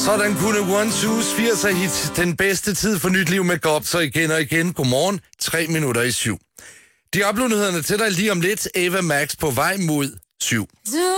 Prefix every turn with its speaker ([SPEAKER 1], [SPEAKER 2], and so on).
[SPEAKER 1] Sådan kunne One-Twos 80'er hit den bedste tid for nyt liv med godt, så igen og igen. Godmorgen, 3:03. Diablo-nyhederne til dig lige om lidt. Ava Max på vej mod 7.